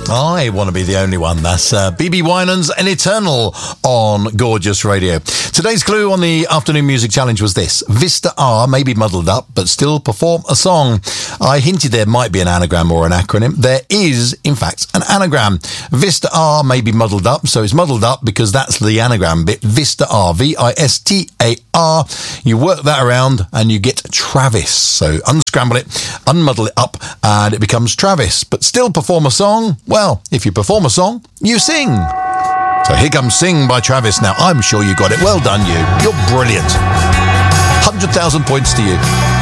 I want to be the only one. That's BB Winans and Eternal on Gorgeous Radio. Today's clue on the Afternoon Music Challenge was this. Vista R may be muddled up, but still perform a song. I hinted there might be an anagram or an acronym. There is, in fact, an anagram. Vista R may be muddled up, so it's muddled up because that's the anagram bit. Vista R, V-I-S-T-A-R. You work that around and you get Travis. So unscramble it, unmuddle it up, and it becomes Travis. But still perform a song? Well, if you perform a song, you sing. So here comes Sing by Travis now. I'm sure you got it. Well done, you. You're brilliant. 100,000 points to you.